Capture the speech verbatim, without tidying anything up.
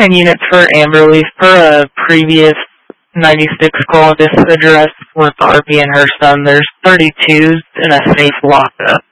ten units for Amberleaf. Per a previous ninety-six call, this address with R P and her son, there's thirty-twos in a safe lockup.